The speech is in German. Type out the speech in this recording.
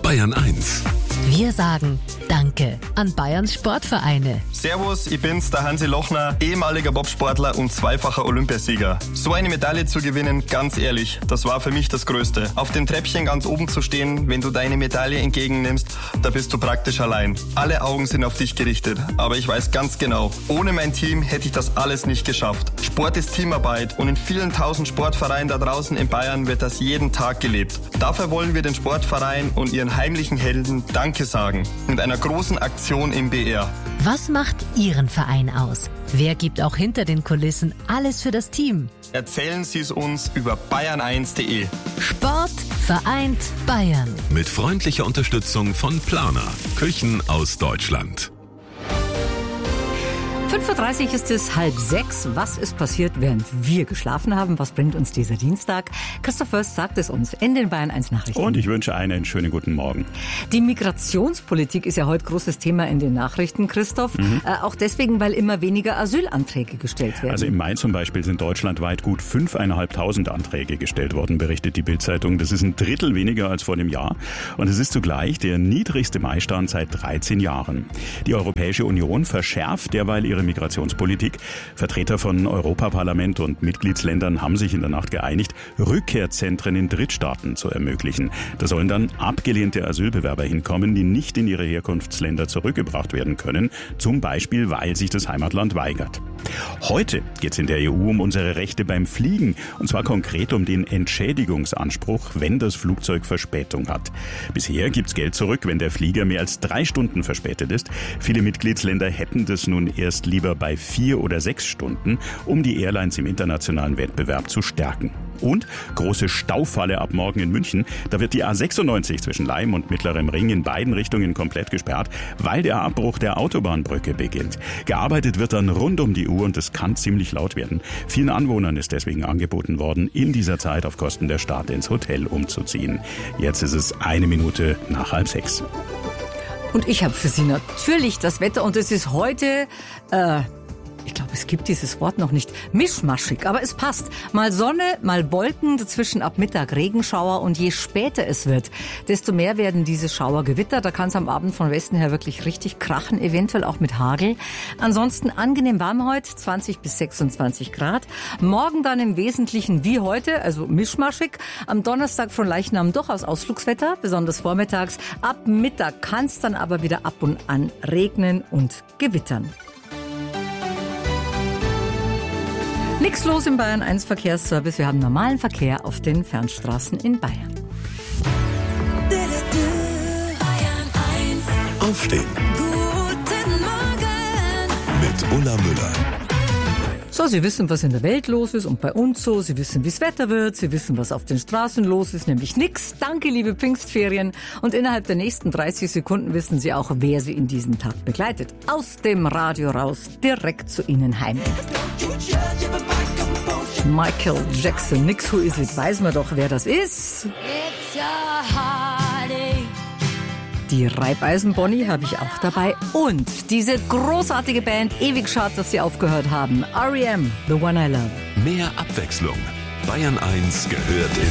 Bayern 1. Wir sagen Danke an Bayerns Sportvereine. Servus, ich bin's, der Hansi Lochner, ehemaliger Bobsportler und zweifacher Olympiasieger. So eine Medaille zu gewinnen, ganz ehrlich, das war für mich das Größte. Auf dem Treppchen ganz oben zu stehen, wenn du deine Medaille entgegennimmst, da bist du praktisch allein. Alle Augen sind auf dich gerichtet, aber ich weiß ganz genau, ohne mein Team hätte ich das alles nicht geschafft. Sport ist Teamarbeit und in vielen tausend Sportvereinen da draußen in Bayern wird das jeden Tag gelebt. Dafür wollen wir den Sportverein und ihren heimlichen Helden Danke sagen. Mit einer großen Aktion im BR. Was macht Ihren Verein aus? Wer gibt auch hinter den Kulissen alles für das Team? Erzählen Sie es uns über bayern1.de. Sport vereint Bayern. Mit freundlicher Unterstützung von Planer. Küchen aus Deutschland. 5.30 Uhr ist es 5:30. Was ist passiert, während wir geschlafen haben? Was bringt uns dieser Dienstag? Christoph Först sagt es uns in den Bayern 1 Nachrichten. Und ich wünsche einen schönen guten Morgen. Die Migrationspolitik ist ja heute großes Thema in den Nachrichten, Christoph. Auch deswegen, weil immer weniger Asylanträge gestellt werden. Also im Mai zum Beispiel sind deutschlandweit gut 5.500 Anträge gestellt worden, berichtet die Bild-Zeitung. Das ist ein Drittel weniger als vor dem Jahr. Und es ist zugleich der niedrigste Maistand seit 13 Jahren. Die Europäische Union verschärft derweil ihre Migrationspolitik. Vertreter von Europaparlament und Mitgliedsländern haben sich in der Nacht geeinigt, Rückkehrzentren in Drittstaaten zu ermöglichen. Da sollen dann abgelehnte Asylbewerber hinkommen, die nicht in ihre Herkunftsländer zurückgebracht werden können, zum Beispiel, weil sich das Heimatland weigert. Heute geht es in der EU um unsere Rechte beim Fliegen, und zwar konkret um den Entschädigungsanspruch, wenn das Flugzeug Verspätung hat. Bisher gibt's Geld zurück, wenn der Flieger mehr als 3 Stunden verspätet ist. Viele Mitgliedsländer hätten das nun erst lieber bei 4 oder 6 Stunden, um die Airlines im internationalen Wettbewerb zu stärken. Und große Staufalle ab morgen in München. Da wird die A96 zwischen Laim und Mittlerem Ring in beiden Richtungen komplett gesperrt, weil der Abbruch der Autobahnbrücke beginnt. Gearbeitet wird dann rund um die Uhr und es kann ziemlich laut werden. Vielen Anwohnern ist deswegen angeboten worden, in dieser Zeit auf Kosten der Stadt ins Hotel umzuziehen. Jetzt ist es 1 Minute nach 5:30. Und ich habe für Sie natürlich das Wetter, und es ist heute, ich glaube, es gibt dieses Wort noch nicht, mischmaschig, aber es passt. Mal Sonne, mal Wolken, dazwischen ab Mittag Regenschauer, und je später es wird, desto mehr werden diese Schauer Gewitter. Da kann es am Abend von Westen her wirklich richtig krachen, eventuell auch mit Hagel. Ansonsten angenehm warm heute, 20 bis 26 Grad. Morgen dann im Wesentlichen wie heute, also mischmaschig. Am Donnerstag von Leichnam durchaus Ausflugswetter, besonders vormittags. Ab Mittag kann es dann aber wieder ab und an regnen und gewittern. Nichts los im Bayern 1 Verkehrsservice. Wir haben normalen Verkehr auf den Fernstraßen in Bayern. Aufstehen. Guten Morgen. Mit Ulla Müller. So, Sie wissen, was in der Welt los ist und bei uns so. Sie wissen, wie das Wetter wird. Sie wissen, was auf den Straßen los ist, nämlich nix. Danke, liebe Pfingstferien. Und innerhalb der nächsten 30 Sekunden wissen Sie auch, wer Sie in diesem Tag begleitet. Aus dem Radio raus, direkt zu Ihnen heim. Michael Jackson, nix, who is it? Weiß man doch, wer das ist. It's a heartache. Die Reibeisenbonny habe ich auch dabei. Und diese großartige Band, ewig schade, dass sie aufgehört haben. R.E.M., The One I Love. Mehr Abwechslung. Bayern 1 gehört in